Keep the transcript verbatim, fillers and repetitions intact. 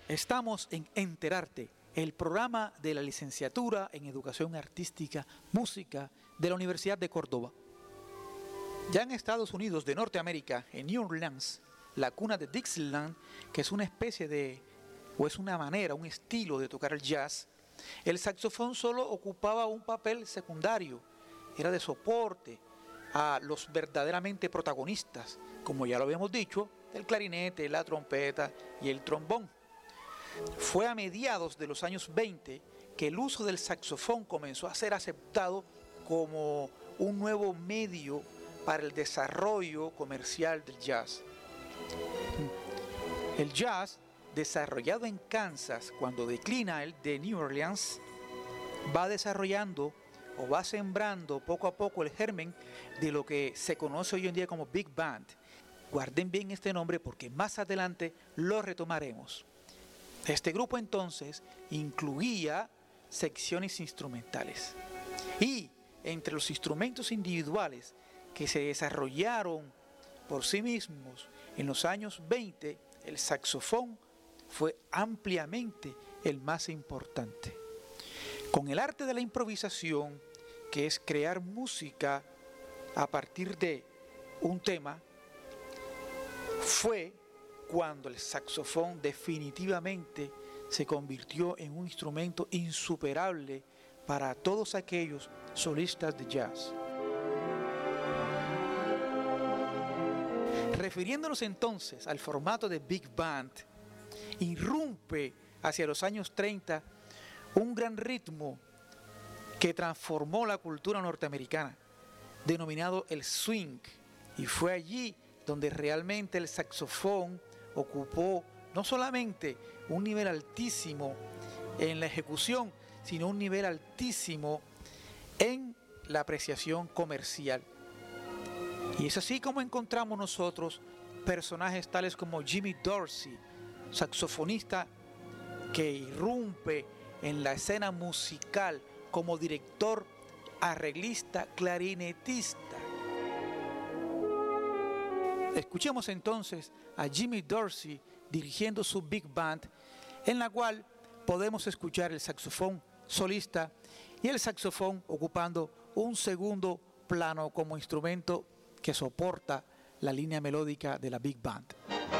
Estamos en Enterarte, el programa de la licenciatura en Educación Artística, Música de la Universidad de Córdoba. Ya en Estados Unidos de Norteamérica, en New Orleans, la cuna de Dixieland, que es una especie de, o es una manera, un estilo de tocar el jazz, el saxofón solo ocupaba un papel secundario, era de soporte a los verdaderamente protagonistas, como ya lo habíamos dicho, el clarinete, la trompeta y el trombón. Fue a mediados de los años veinte que el uso del saxofón comenzó a ser aceptado como un nuevo medio para el desarrollo comercial del jazz. El jazz, desarrollado en Kansas cuando declina el de New Orleans, va desarrollando o va sembrando poco a poco el germen de lo que se conoce hoy en día como Big Band. Guarden bien este nombre porque más adelante lo retomaremos. Este grupo entonces incluía secciones instrumentales y entre los instrumentos individuales que se desarrollaron por sí mismos en los años veinte, el saxofón fue ampliamente el más importante. Con el arte de la improvisación, que es crear música a partir de un tema, fue cuando el saxofón definitivamente se convirtió en un instrumento insuperable para todos aquellos solistas de jazz. Refiriéndonos entonces al formato de Big Band, irrumpe hacia los años treinta un gran ritmo que transformó la cultura norteamericana, denominado el swing, y fue allí donde realmente el saxofón ocupó no solamente un nivel altísimo en la ejecución, sino un nivel altísimo en la apreciación comercial. Y es así como encontramos nosotros personajes tales como Jimmy Dorsey, saxofonista que irrumpe en la escena musical como director, arreglista, clarinetista. Escuchemos entonces a Jimmy Dorsey dirigiendo su Big Band, en la cual podemos escuchar el saxofón solista y el saxofón ocupando un segundo plano como instrumento que soporta la línea melódica de la Big Band.